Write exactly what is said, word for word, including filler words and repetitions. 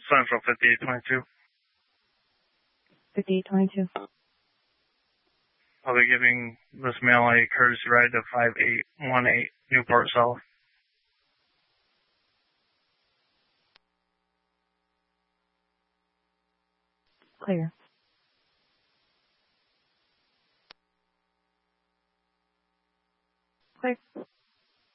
Central fifty-eight twenty-two. fifty-eight twenty-two. I'll be giving this male a courtesy ride to five eight one eight Newport South. Clear. Clear.